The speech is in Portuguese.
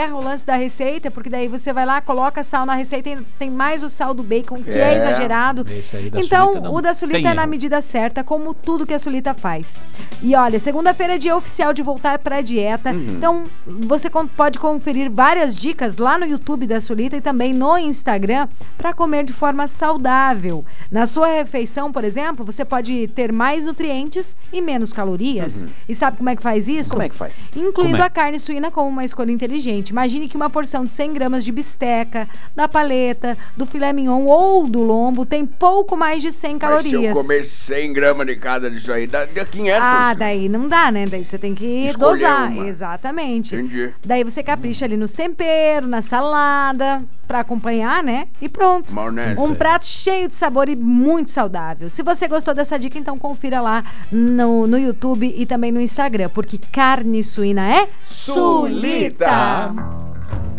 é o lance da receita, porque daí você vai lá, coloca sal na receita e tem mais o sal do bacon, que é exagerado. Esse aí da então, Sulita não o da Sulita tem é na erro. medida certa, como tudo que a Sulita faz. E olha, segunda-feira é dia oficial de voltar pra dieta. Então, você pode conferir várias dicas lá no YouTube da Sulita e também no Instagram para comer de forma saudável. Na sua refeição, por exemplo, você pode ter mais nutrientes e menos calorias. E sabe como é que faz isso? Como é que faz? Incluindo Como é? a carne suína como uma escolha inteligente. Imagine que uma porção de 100 gramas de bisteca, da paleta, do filé mignon ou do lombo tem pouco mais de 100 Mas calorias. se eu comer 100 gramas de cada disso aí, dá 500. Ah, daí não dá, né? Daí você tem que Escolher dosar. uma. Exatamente. Entendi. Daí você capricha ali nos temperos, na salada, pra acompanhar, né? E pronto. Maionese. Um prato cheio de sabor e muito saudável. Se você gostou dessa dica, então confira lá no YouTube e também no Instagram, porque carne suína é Sulita!